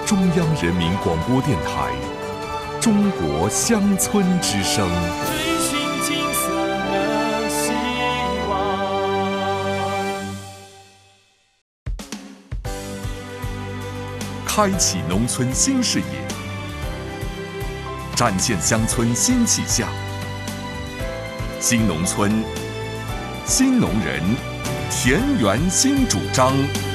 中央人民广播电台中国乡村之声， 追寻金色的希望， 开启农村新视野，展现乡村新气象。新农村，新农人，田园新主张。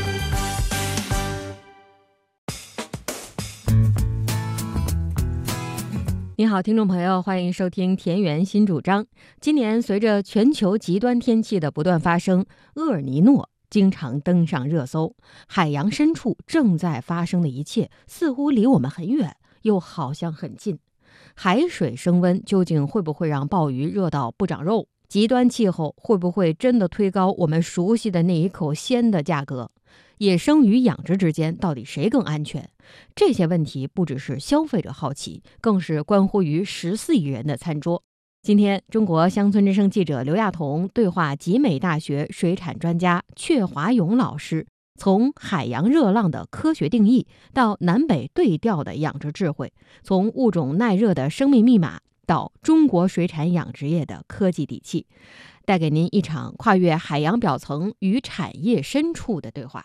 你好，听众朋友，欢迎收听田园新主张。今年随着全球极端天气的不断发生，厄尔尼诺经常登上热搜。海洋深处正在发生的一切，似乎离我们很远，又好像很近。海水升温究竟会不会让鲍鱼热到不长肉？极端气候会不会真的推高我们熟悉的那一口鲜的价格？野生与养殖之间到底谁更安全？这些问题不只是消费者好奇，更是关乎于14亿人的餐桌。今天，中国乡村之声记者刘亚彤对话集美大学水产专家阙华勇老师，从海洋热浪的科学定义到南北对调的养殖智慧，从物种耐热的生命密码到中国水产养殖业的科技底气，带给您一场跨越海洋表层与产业深处的对话。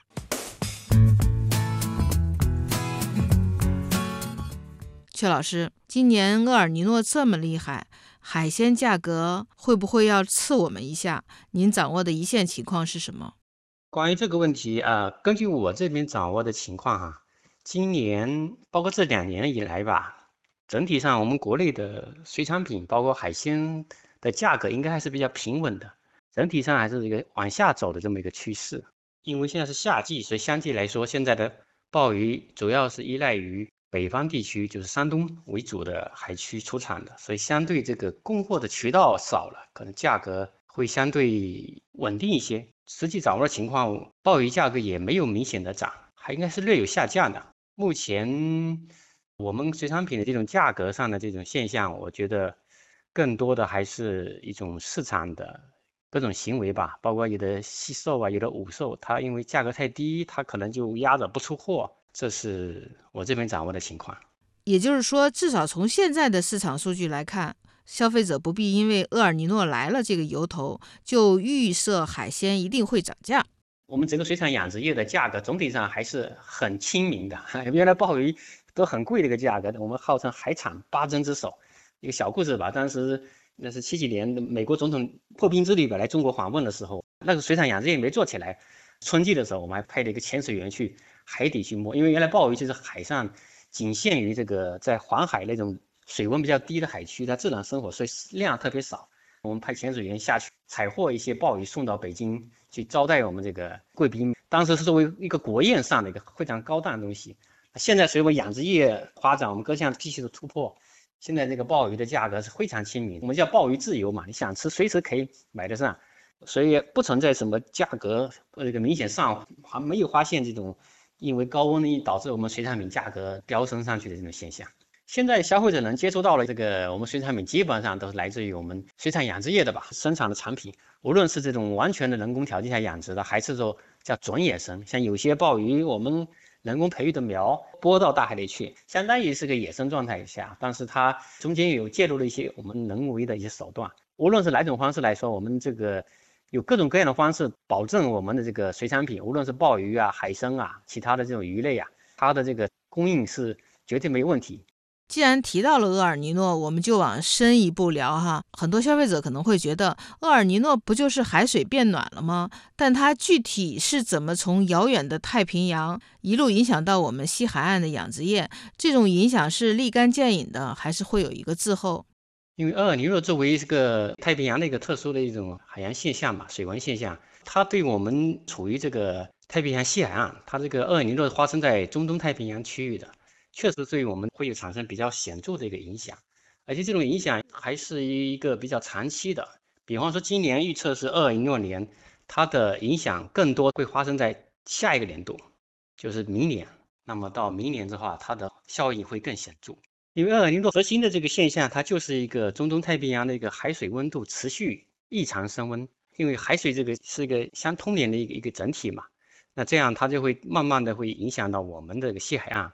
阙老师，今年厄尔尼诺这么厉害，海鲜价格会不会要刺我们一下？您掌握的一线情况是什么？ 关于这个问题根据我这边掌握的情况今年包括这2年以来吧，整体上我们国内的水产品包括海鲜的价格应该还是比较平稳的，整体上还是一个往下走的这么一个趋势。因为现在是夏季，所以相对来说现在的鲍鱼主要是依赖于北方地区，就是山东为主的海区出产的，所以相对这个供货的渠道少了，可能价格会相对稳定一些。实际掌握的情况，鲍鱼价格也没有明显的涨，还应该是略有下降的。目前我们水产品的这种价格上的这种现象，我觉得更多的还是一种市场的各种行为吧，包括有的惜售有的午售，它因为价格太低，它可能就压着不出货，这是我这边掌握的情况。 也就是说，至少从现在的市场数据来看，消费者不必因为厄尔尼诺来了这个由头就预设海鲜一定会涨价。 我们整个水产养殖业的价格总体上还是很亲民的，原来鲍鱼都很贵的一个价格，我们号称海产8珍之首。一个小故事吧，当时那是70年美国总统破冰之旅来中国访问的时候，那个水产养殖业没做起来，春季的时候我们还派了一个潜水员去海底去摸，因为原来鲍鱼就是海上仅限于这个在黄海那种水温比较低的海区，它自然生活，所以量特别少。我们派潜水员下去采获一些鲍鱼送到北京去招待我们这个贵宾，当时是作为一个国宴上的一个非常高档的东西。现在随着养殖业发展，我们各项技术的突破，现在这个鲍鱼的价格是非常亲民，我们叫鲍鱼自由嘛，你想吃随时可以买得上，所以不存在什么价格这个明显上，还没有发现这种因为高温导致我们水产品价格飙升上去的这种现象。现在消费者能接触到了这个我们水产品基本上都是来自于我们水产养殖业的吧，生产的产品，无论是这种完全的人工条件下养殖的，还是说叫准野生，像有些鲍鱼我们人工培育的苗播到大海里去，相当于是个野生状态下，但是它中间有介入了一些我们人为的一些手段。无论是哪种方式来说，我们这个有各种各样的方式保证我们的这个水产品，无论是鲍鱼海参其他的这种鱼类它的这个供应是绝对没问题。 既然提到了厄尔尼诺，我们就往深一步聊哈。很多消费者可能会觉得，厄尔尼诺不就是海水变暖了吗？但它具体是怎么从遥远的太平洋一路影响到我们西海岸的养殖业？这种影响是立竿见影的，还是会有一个滞后？ 因为厄尔尼诺作为这个太平洋的一个特殊的一种海洋现象嘛，水文现象，它对我们处于这个太平洋西海岸，它这个厄尔尼诺发生在中东太平洋区域的，确实对我们会有产生比较显著的一个影响，而且这种影响还是一个比较长期的。比方说今年预测是2026年，它的影响更多会发生在下一个年度，就是明年。那么到明年的话，它的效应会更显著。因为厄尔尼诺核心的这个现象，它就是一个中东太平洋的一个海水温度持续异常升温，因为海水这个是一个相通连的一个整体嘛，那这样它就会慢慢的会影响到我们的西海岸。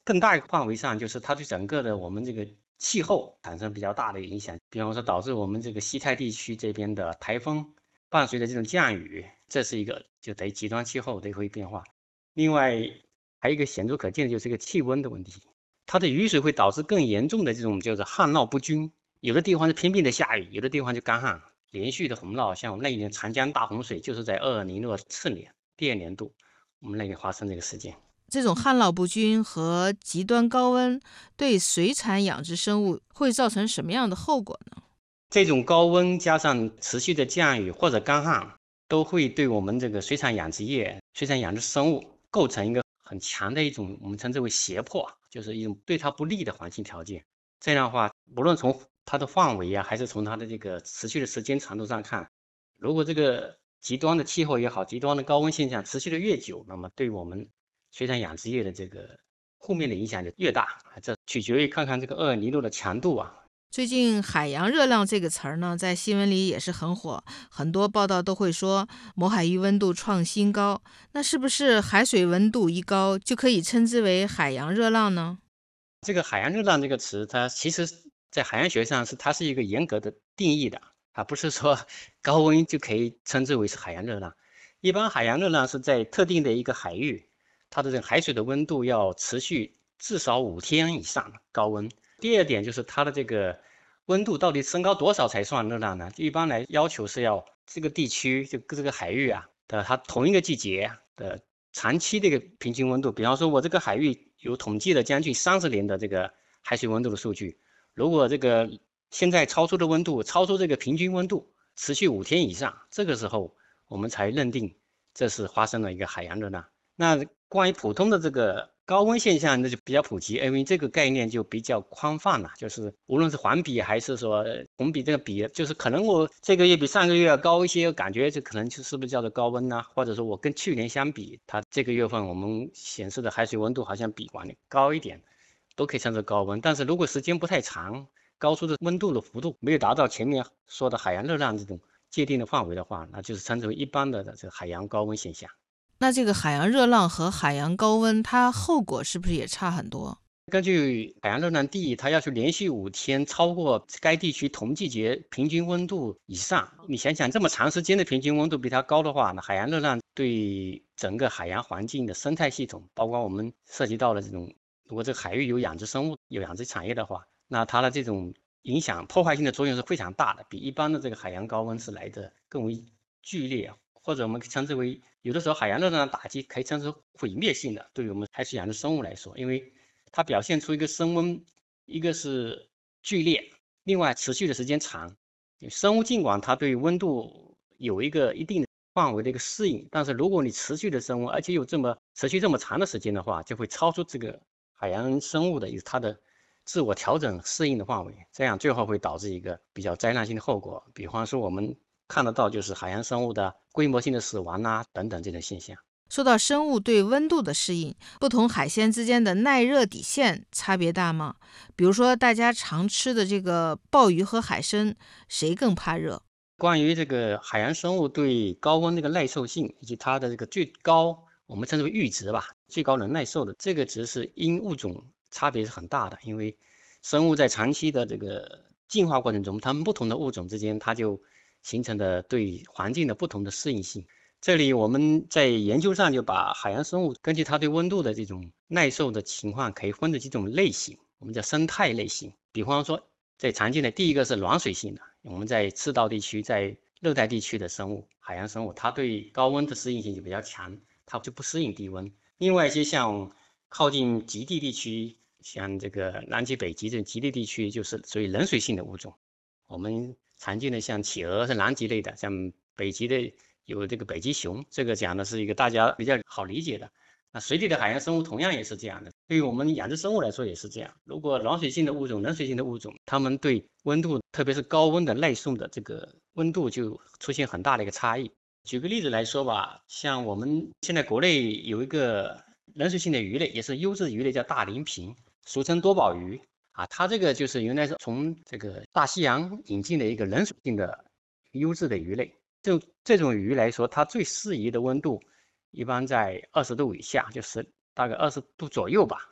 更大一个范围上，就是它对整个的我们这个气候产生比较大的影响，比方说导致我们这个西太地区这边的台风伴随着这种降雨，这是一个就等于极端气候的一个变化。另外还有一个显著可见的就是这个气温的问题，它的雨水会导致更严重的这种就是旱涝不均，有的地方是拼命的下雨，有的地方就干旱，连续的洪涝。像我们那一年长江大洪水就是在厄尔尼诺次年第二年度，我们那里发生这个事件。 这种旱涝不均和极端高温对水产养殖生物会造成什么样的后果呢？ 这种高温加上持续的降雨或者干旱，都会对我们这个水产养殖业、水产养殖生物构成一个很强的一种我们称之为胁迫，就是一种对它不利的环境条件。这样的话，无论从它的范围啊，还是从它的这个持续的时间长度上看，如果这个极端的气候也好，极端的高温现象持续的越久，那么对我们水产养殖业的这个负面的影响就越大。这取决于看看这个厄尔尼诺的强度啊。 最近海洋热浪这个词儿呢，在新闻里也是很火，很多报道都会说某海域温度创新高，那是不是海水温度一高就可以称之为海洋热浪呢？ 这个海洋热浪这个词，它其实在海洋学上它是一个严格的定义的，不是说高温就可以称之为是海洋热浪。一般海洋热浪是在特定的一个海域，它的这个海水的温度要持续至少5天以上高温。第二点就是它的这个温度到底升高多少才算热浪呢？一般来要求是要这个地区就这个海域啊的它同一个季节的长期的一个平均温度。比方说我这个海域有统计了将近30年的这个海水温度的数据，如果这个现在超出的温度超出这个平均温度持续5天以上，这个时候我们才认定这是发生了一个海洋热浪。那关于普通的这个高温现象，那就比较普及，因为这个概念就比较宽泛了，就是无论是环比还是说红比，这个比就是可能我这个月比上个月要高一些，感觉这可能就是不是叫做高温呢？或者说我跟去年相比，它这个月份我们显示的海水温度好像比往年高一点，都可以称作高温。但是如果时间不太长，高出的温度的幅度没有达到前面说的海洋热浪这种界定的范围的话，那就是称之为一般的这个海洋高温现象。 那这个海洋热浪和海洋高温，它后果是不是也差很多？ 根据海洋热浪定义，它要求连续5天超过该地区同季节平均温度以上。你想想，这么长时间的平均温度比它高的话，那海洋热浪对整个海洋环境的生态系统，包括我们涉及到的这种，如果这个海域有养殖生物、有养殖产业的话，那它的这种影响破坏性的作用是非常大的，比一般的这个海洋高温是来的更为剧烈，或者我们称之为有的时候海洋热浪的打击可以称之为毁灭性的，对于我们海水养殖生物来说，因为它表现出一个升温，一个是剧烈，另外持续的时间长。生物尽管它对温度有一个一定的范围的一个适应，但是如果你持续的升温，而且有持续这么长的时间的话，就会超出这个海洋生物的它的自我调整适应的范围，这样最后会导致一个比较灾难性的后果。比方说我们看得到就是海洋生物的规模性的死亡啊等等这种现象。 说到生物对温度的适应，不同海鲜之间的耐热底线差别大吗？比如说大家常吃的这个鲍鱼和海参，谁更怕热？ 关于这个海洋生物对高温这个耐受性以及它的这个最高我们称之为阈值吧，最高能耐受的这个值是因物种差别是很大的，因为生物在长期的这个进化过程中，它们不同的物种之间它就形成的对环境的不同的适应性。这里我们在研究上就把海洋生物根据它对温度的这种耐受的情况，可以分成几种类型，我们叫生态类型。比方说最常见的第一个是暖水性的，我们在赤道地区、在热带地区的生物，海洋生物它对高温的适应性就比较强，它就不适应低温。另外一些像靠近极地地区，像这个南极、北极这种极地地区，就是属于冷水性的物种。我们常见的像企鹅是南极类的，像北极的有这个北极熊，这个讲的是一个大家比较好理解的。那水底的海洋生物同样也是这样的，对于我们养殖生物来说也是这样。如果暖水性的物种、冷水性的物种，它们对温度，特别是高温的耐受的这个温度就出现很大的一个差异。举个例子来说吧，像我们现在国内有一个冷水性的鱼类，也是优质鱼类，叫大鳞平，俗称多宝鱼啊。它这个就是原来是从这个大西洋引进的一个冷水性的优质的鱼类。这种鱼来说，它最适宜的温度一般在20度以下，就是大概20度左右吧。